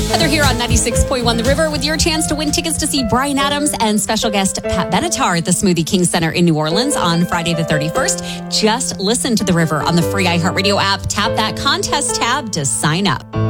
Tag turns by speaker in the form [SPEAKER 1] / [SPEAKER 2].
[SPEAKER 1] Heather here on 96.1 The River with your chance to win tickets to see Bryan Adams and special guest Pat Benatar at the Smoothie King Center in New Orleans on Friday the 31st. Just listen to The River on the free iHeartRadio app. Tap that contest tab to sign up.